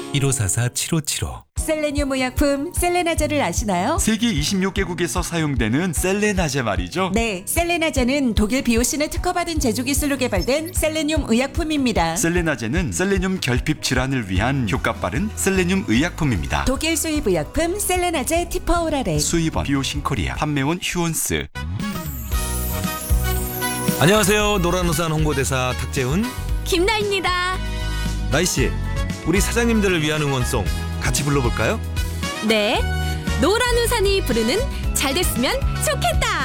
1544-7575. 셀레늄 의약품 셀레나제를 아시나요? 세계 26개국에서 사용되는 셀레나제 말이죠. 네, 셀레나제는 독일 비오신에 특허받은 제조 기술로 개발된 셀레늄 의약품입니다. 셀레나제는 셀레늄 결핍 질환을 위한 효과 빠른 셀레늄 의약품입니다. 독일 수입 의약품 셀레나제 티퍼오라렉. 수입원 비오신코리아, 판매원 휴원스. 안녕하세요. 노란우산 홍보대사 탁재훈. 김나입니다. 나이씨, 우리 사장님들을 위한 응원송 같이 불러볼까요? 네, 노란 우산이 부르는 잘 됐으면 좋겠다.